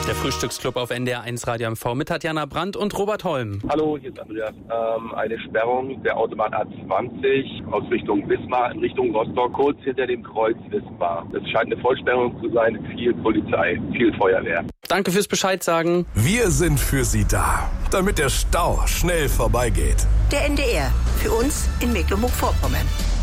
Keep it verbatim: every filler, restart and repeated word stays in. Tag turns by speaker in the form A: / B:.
A: Der Frühstücksclub auf N D R eins Radio M V mit Tatjana Brandt und Robert Holm.
B: Hallo, hier ist Andreas. Ähm, eine Sperrung der Autobahn A zwanzig aus Richtung Wismar in Richtung Rostock, kurz hinter dem Kreuz Wismar. Das scheint eine Vollsperrung zu sein, viel Polizei, viel Feuerwehr.
A: Danke fürs Bescheid sagen.
C: Wir sind für Sie da, damit der Stau schnell vorbeigeht.
D: Der N D R, für uns in Mecklenburg-Vorpommern.